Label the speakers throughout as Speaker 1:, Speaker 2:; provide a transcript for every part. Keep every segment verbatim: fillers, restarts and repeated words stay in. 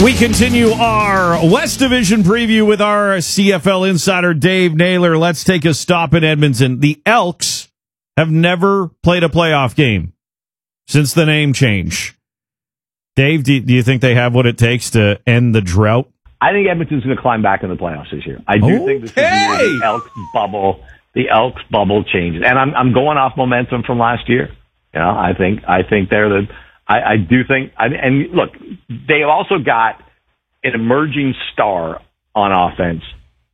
Speaker 1: We continue our West Division preview with our C F L insider, Dave Naylor. Let's take a stop in Edmonton. The Elks have never played a playoff game since the name change. Dave, do, do you think they have what it takes to end the drought?
Speaker 2: I think Edmonton's going to climb back in the playoffs this year. I do okay. think this is the year the Elks bubble, the Elks bubble changes. And I'm, I'm going off momentum from last year. You know, I think, I think they're the, I, I do think, I, and look, they have also got an emerging star on offense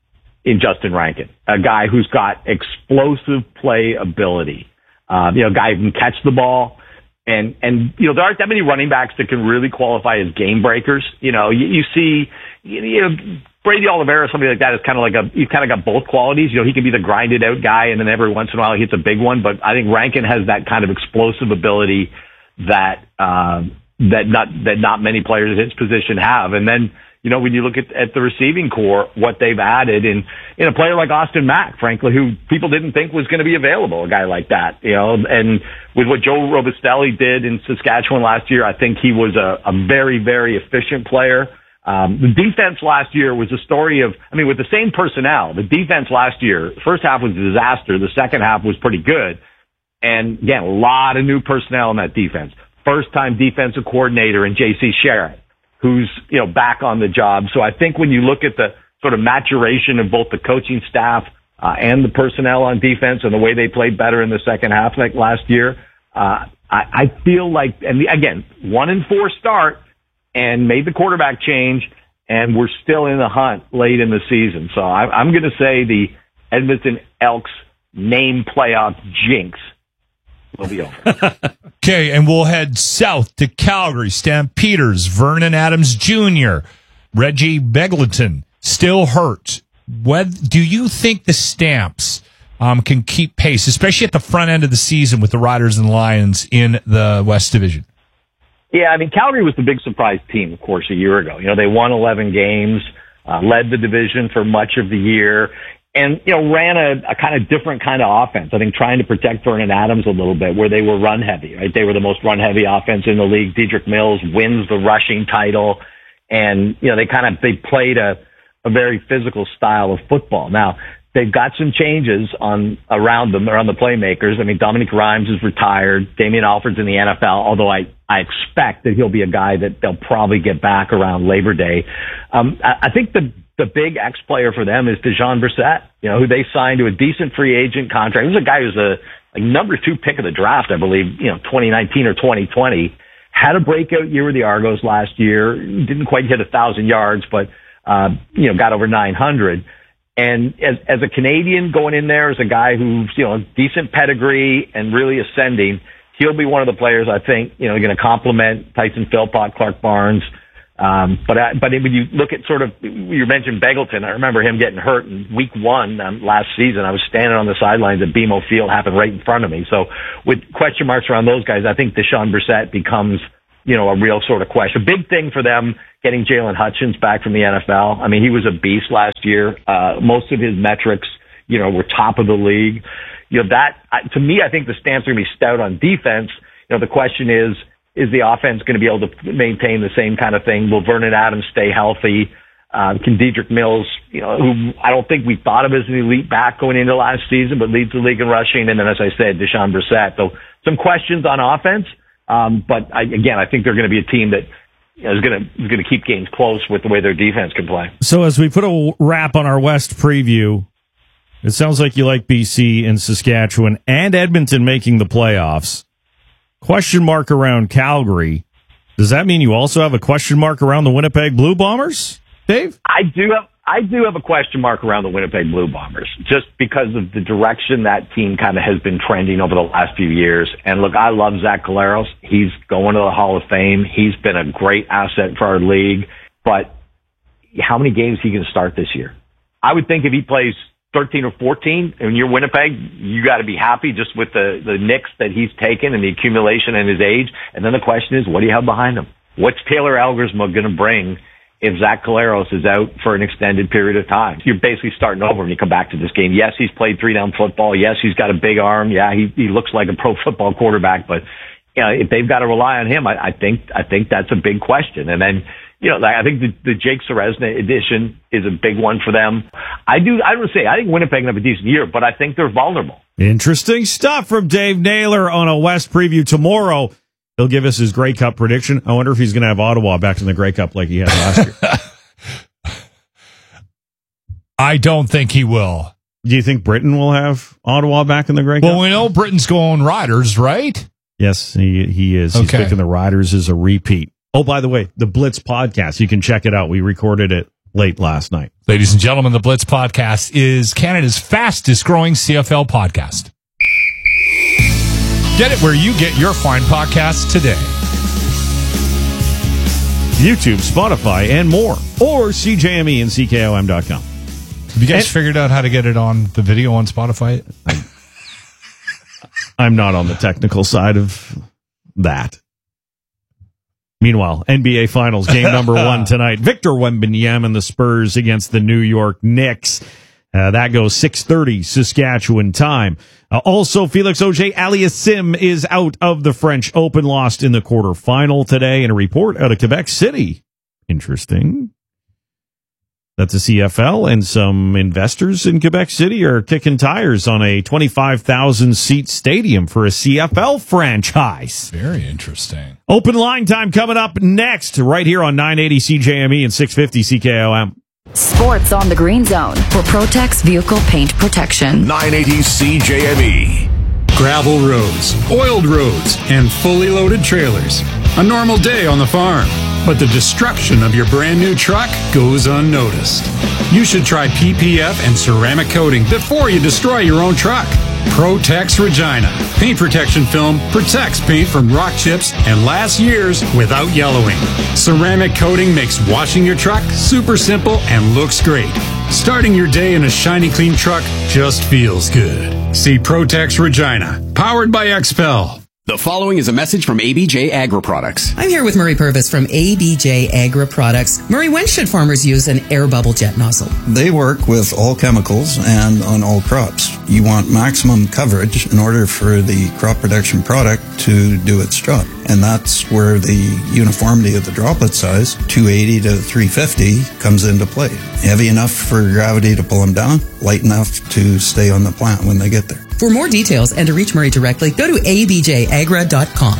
Speaker 2: in Justin Rankin, a guy who's got explosive play ability. Um, you know, a guy who can catch the ball. And, and, you know, there aren't that many running backs that can really qualify as game breakers. You know, you, you see, you know, Brady Oliveira, somebody like that is kind of like a, he's kind of got both qualities. You know, he can be the grinded out guy and then every once in a while he hits a big one. But I think Rankin has that kind of explosive ability that, um, that not, that not many players in his position have. And then, you know, when you look at, at the receiving core, what they've added in, in a player like Austin Mack, frankly, who people didn't think was going to be available, a guy like that, you know, and with what Joe Robustelli did in Saskatchewan last year, I think he was a, a very, very efficient player. Um, the defense last year was a story of, I mean, with the same personnel, the defense last year, the first half was a disaster. The second half was pretty good. And again, a lot of new personnel in that defense. First time defensive coordinator in J C Sherritt, who's, you know, back on the job. So I think when you look at the sort of maturation of both the coaching staff uh, and the personnel on defense and the way they played better in the second half like last year, uh, I, I feel like, and the, again, one and four start and made the quarterback change, and we're still in the hunt late in the season. So I, I'm going to say the Edmonton Elks name playoff jinx will be over.
Speaker 3: Okay, and we'll head south to Calgary. Stampeders, Vernon Adams Junior, Reggie Begelton, still hurt. What, do you think the Stamps um, can keep pace, especially at the front end of the season with the Riders and Lions in the West Division?
Speaker 2: Yeah, I mean, Calgary was the big surprise team, of course, a year ago. You know, they won eleven games, uh, led the division for much of the year, and, you know, ran a, a kind of different kind of offense. I think trying to protect Vernon Adams a little bit, where they were run heavy, right? They were the most run heavy offense in the league. Dedrick Mills wins the rushing title. And, you know, they kind of, they played a, a very physical style of football. Now, they've got some changes on, around them, around the playmakers. I mean, Dominic Rhymes is retired. Damian Alford's in the N F L, although I, I expect that he'll be a guy that they'll probably get back around Labor Day. Um, I, I think the, The big X player for them is Dejon Brissett, you know, who they signed to a decent free agent contract. He was a guy who's a like number two pick of the draft, I believe, you know, twenty nineteen or twenty twenty. Had a breakout year with the Argos last year. Didn't quite hit a thousand yards, but, uh, you know, got over nine hundred. And as, as a Canadian going in there as a guy who's, you know, decent pedigree and really ascending, he'll be one of the players I think, you know, going to complement Tyson Philpott, Clark Barnes. Um, but, I, but when you look at sort of, you mentioned Begelton, I remember him getting hurt in week one um, last season. I was standing on the sidelines at B M O Field, happened right in front of me. So with question marks around those guys, I think Dejon Brissett becomes, you know, a real sort of question. A big thing for them, getting Jalen Hutchins back from the N F L. I mean, he was a beast last year. Uh, most of his metrics, you know, were top of the league. You know, that, to me, I think the Stamps are going to be stout on defense. You know, the question is, is the offense going to be able to maintain the same kind of thing? Will Vernon Adams stay healthy? Um, can Dedrick Mills, you know, who I don't think we thought of as an elite back going into last season, but leads the league in rushing. And then, as I said, Dejon Brissett. So some questions on offense. Um, but I, again, I think they're going to be a team that you know, is going to, is going to keep games close with the way their defense can play.
Speaker 1: So as we put a wrap on our West preview, it sounds like you like B C and Saskatchewan and Edmonton making the playoffs. Question mark around Calgary. Does that mean you also have a question mark around the Winnipeg Blue Bombers, Dave?
Speaker 2: I do have I do have a question mark around the Winnipeg Blue Bombers, just because of the direction that team kind of has been trending over the last few years. And look, I love Zach Collaros. He's going to the Hall of Fame. He's been a great asset for our league. But how many games he can start this year? I would think if he plays thirteen or fourteen, and you're Winnipeg, you got to be happy just with the, the nicks that he's taken and the accumulation and his age. And then the question is, what do you have behind him? What's Taylor Elgersma going to bring if Zach Collaros is out for an extended period of time? You're basically starting over when you come back to this game. Yes, he's played three-down football. Yes, he's got a big arm. Yeah, he, he looks like a pro football quarterback. But you know, if they've got to rely on him, I, I think I think that's a big question. And then you know, I think the, the Jake Ceresna edition is a big one for them. I do, I would say, I think Winnipeg can have a decent year, but I think they're vulnerable.
Speaker 1: Interesting stuff from Dave Naylor on a West preview tomorrow. He'll give us his Grey Cup prediction. I wonder if he's going to have Ottawa back in the Grey Cup like he had last year.
Speaker 3: I don't think he will.
Speaker 1: Do you think Britain will have Ottawa back in the Grey Cup?
Speaker 3: Well, we know Britain's going Riders, right?
Speaker 1: Yes, he he is. He's
Speaker 3: Okay.
Speaker 1: picking the Riders as a repeat. Oh, by the way, the Blitz podcast, you can check it out. We recorded it late last night.
Speaker 3: Ladies and gentlemen, the Blitz podcast is Canada's fastest growing C F L podcast. Get it where you get your fine podcasts today.
Speaker 1: YouTube, Spotify, and more. Or C J M E and C K O M dot com.
Speaker 3: Have you guys
Speaker 1: And-
Speaker 3: figured out how to get it on the video on Spotify?
Speaker 1: I'm not on the technical side of that. Meanwhile, N B A Finals game number one tonight. Victor Wembanyama and the Spurs against the New York Knicks. Uh, that goes six thirty Saskatchewan time. Uh, also, Felix Auger-Aliassime is out of the French Open, lost in the quarterfinal today. And a report out of Quebec City. Interesting. That the C F L and some investors in Quebec City are kicking tires on a twenty-five thousand seat stadium for a C F L franchise.
Speaker 3: Very interesting.
Speaker 1: Open line time coming up next, right here on nine eighty C J M E and six fifty C K O M.
Speaker 4: Sports on the Green Zone for Protex Vehicle Paint Protection.
Speaker 5: nine eighty C J M E.
Speaker 6: Gravel roads, oiled roads, and fully loaded trailers. A normal day on the farm. But the destruction of your brand new truck goes unnoticed. You should try P P F and ceramic coating before you destroy your own truck. Protex Regina. Paint protection film protects paint from rock chips and lasts years without yellowing. Ceramic coating makes washing your truck super simple and looks great. Starting your day in a shiny clean truck just feels good. See Protex Regina. Powered by X P E L.
Speaker 7: The following is a message from A B J Agri Products.
Speaker 8: I'm here with Murray Purvis from A B J Agri Products. Murray, when should farmers use an air bubble jet nozzle?
Speaker 9: They work with all chemicals and on all crops. You want maximum coverage in order for the crop protection product to do its job. And that's where the uniformity of the droplet size, two eighty to three fifty, comes into play. Heavy enough for gravity to pull them down, light enough to stay on the plant when they get there.
Speaker 8: For more details and to reach Murray directly, go to a b j agra dot com.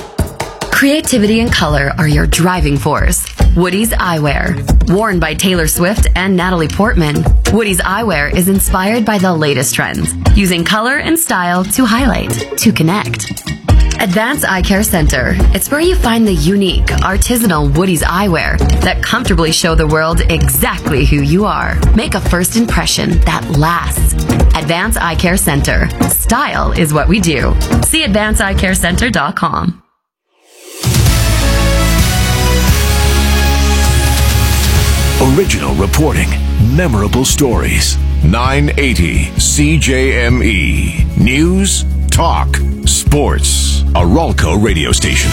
Speaker 4: Creativity and color are your driving force. Woody's Eyewear. Worn by Taylor Swift and Natalie Portman, Woody's Eyewear is inspired by the latest trends, using color and style to highlight, to connect. Advanced Eye Care Center. It's where you find the unique, artisanal Woody's eyewear that comfortably show the world exactly who you are. Make a first impression that lasts. Advanced Eye Care Center. Style is what we do. See advanced eye care center dot com.
Speaker 5: Original reporting, memorable stories. nine eighty C J M E. News, talk, sports. A Ralco radio station.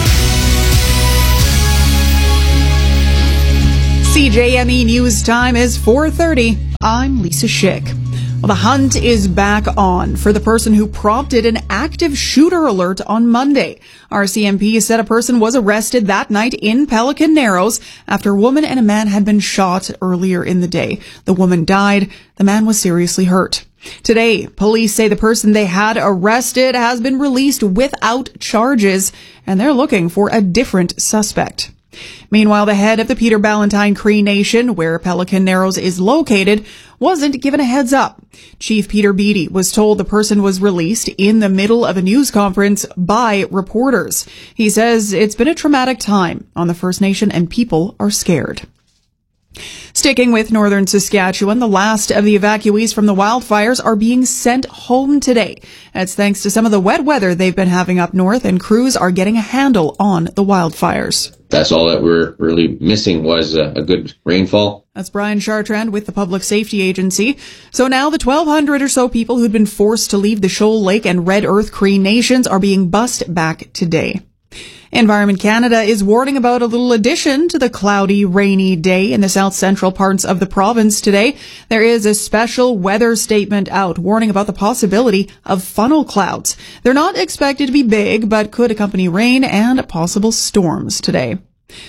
Speaker 10: C J M E News time is four thirty. I'm Lisa Schick. Well, the hunt is back on for the person who prompted an active shooter alert on Monday. R C M P said a person was arrested that night in Pelican Narrows after a woman and a man had been shot earlier in the day. The woman died. The man was seriously hurt. Today, police say the person they had arrested has been released without charges, and they're looking for a different suspect. Meanwhile, the head of the Peter Ballantine Cree Nation, where Pelican Narrows is located, wasn't given a heads up. Chief Peter Beattie was told the person was released in the middle of a news conference by reporters. He says it's been a traumatic time on the First Nation and people are scared. Sticking with northern Saskatchewan, the last of the evacuees from the wildfires are being sent home today. That's thanks to some of the wet weather they've been having up north, and crews are getting a handle on the wildfires.
Speaker 11: That's all that we're really missing was a, a good rainfall.
Speaker 10: That's Brian Chartrand with the Public Safety Agency. So now the twelve hundred or so people who'd been forced to leave the Shoal Lake and Red Earth Cree Nations are being bussed back today. Environment Canada is warning about a little addition to the cloudy, rainy day in the south central parts of the province today. There is a special weather statement out warning about the possibility of funnel clouds. They're not expected to be big, but could accompany rain and possible storms today.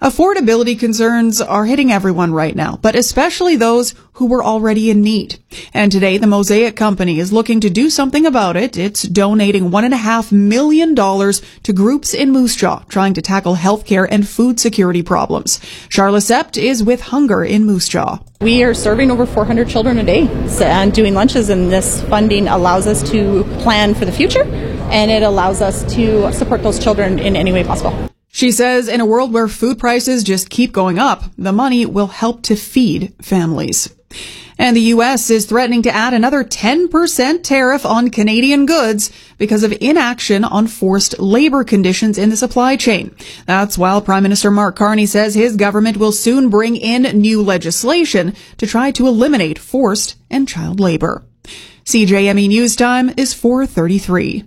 Speaker 10: Affordability concerns are hitting everyone right now, but especially those who were already in need. And today, the Mosaic Company is looking to do something about it. It's donating one and a half million dollars to groups in Moose Jaw trying to tackle healthcare and food security problems. Charla Sept is with Hunger in Moose Jaw.
Speaker 12: We are serving over four hundred children a day and doing lunches, and this funding allows us to plan for the future, and it allows us to support those children in any way possible.
Speaker 10: She says in a world where food prices just keep going up, the money will help to feed families. And the U S is threatening to add another ten percent tariff on Canadian goods because of inaction on forced labor conditions in the supply chain. That's while Prime Minister Mark Carney says his government will soon bring in new legislation to try to eliminate forced and child labor. C J M E News Time is four thirty-three.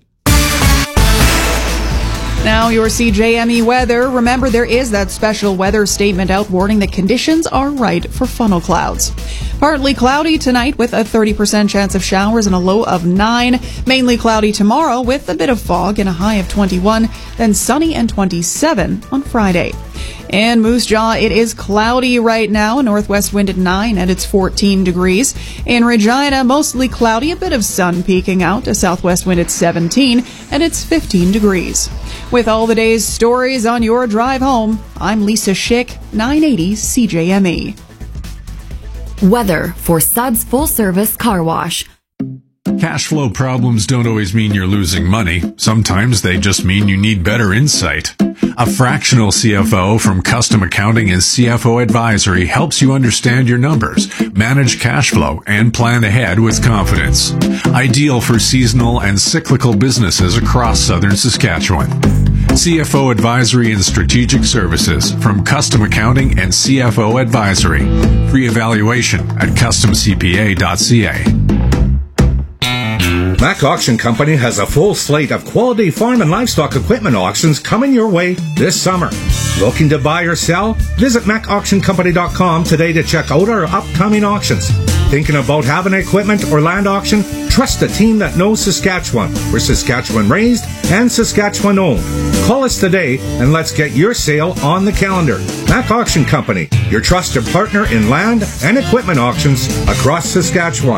Speaker 10: Now your C J M E weather. Remember, there is that special weather statement out warning that conditions are right for funnel clouds. Partly cloudy tonight with a thirty percent chance of showers and a low of nine. Mainly cloudy tomorrow with a bit of fog and a high of twenty-one. Then sunny and twenty-seven on Friday. In Moose Jaw, it is cloudy right now, a northwest wind at nine, and it's fourteen degrees. In Regina, mostly cloudy, a bit of sun peeking out, a southwest wind at seventeen, and it's fifteen degrees. With all the day's stories on your drive home, I'm Lisa Schick, nine eighty C J M E.
Speaker 4: Weather for Suds Full Service Car Wash.
Speaker 6: Cash flow problems don't always mean you're losing money. Sometimes they just mean you need better insight. A fractional C F O from Custom Accounting and C F O Advisory helps you understand your numbers, manage cash flow, and plan ahead with confidence. Ideal for seasonal and cyclical businesses across southern Saskatchewan. C F O Advisory and Strategic Services from Custom Accounting and C F O Advisory. Free evaluation at custom c p a dot c a.
Speaker 13: Mac Auction Company has a full slate of quality farm and livestock equipment auctions coming your way this summer. Looking to buy or sell? Visit mac auction company dot com today to check out our upcoming auctions. Thinking about having an equipment or land auction? Trust a team that knows Saskatchewan. We're Saskatchewan raised and Saskatchewan owned. Call us today and let's get your sale on the calendar. Mac Auction Company, your trusted partner in land and equipment auctions across Saskatchewan.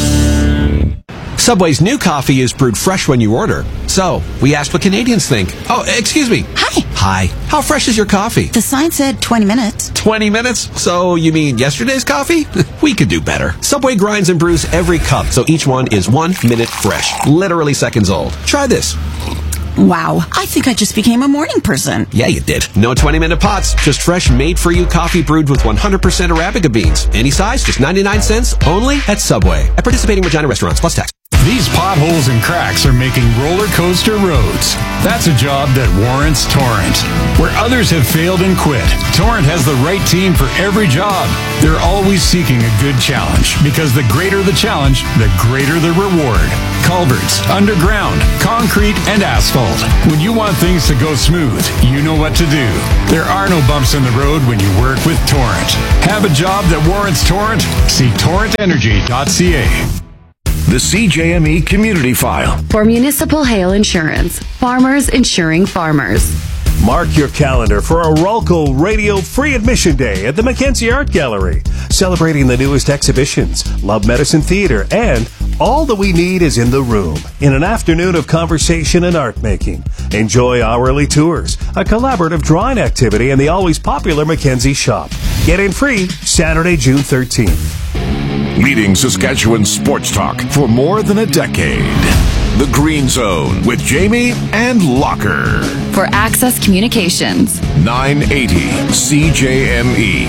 Speaker 14: Subway's new coffee is brewed fresh when you order. So, we asked what Canadians think. Oh, excuse me.
Speaker 15: Hi.
Speaker 14: Hi. How fresh is your coffee?
Speaker 15: The sign said twenty minutes.
Speaker 14: twenty minutes? So, you mean yesterday's coffee? We could do better. Subway grinds and brews every cup, so each one is one minute fresh. Literally seconds old. Try this.
Speaker 15: Wow, I think I just became a morning person.
Speaker 14: Yeah, you did. No twenty-minute pots, just fresh, made-for-you coffee brewed with one hundred percent Arabica beans. Any size, just ninety-nine cents, only at Subway. At participating Regina restaurants, plus tax.
Speaker 6: These potholes and cracks are making roller coaster roads. That's a job that warrants Torrent. Where others have failed and quit, Torrent has the right team for every job. They're always seeking a good challenge, because the greater the challenge, the greater the reward. Culverts, underground, concrete, and asphalt. When you want things to go smooth, you know what to do. There are no bumps in the road when you work with Torrent. Have a job that warrants Torrent? See torrent energy dot c a.
Speaker 5: The C J M E Community File.
Speaker 4: For Municipal Hail Insurance, farmers insuring farmers.
Speaker 16: Mark your calendar for a Rolco Radio Free Admission Day at the Mackenzie Art Gallery, celebrating the newest exhibitions, Love Medicine Theater, and All That We Need Is in the Room, in an afternoon of conversation and art making. Enjoy hourly tours, a collaborative drawing activity, and the always popular Mackenzie Shop. Get in free Saturday, June thirteenth.
Speaker 5: Leading Saskatchewan sports talk for more than a decade. The Green Zone with Jamie and Locker.
Speaker 4: For Access Communications.
Speaker 5: nine eighty C J M E.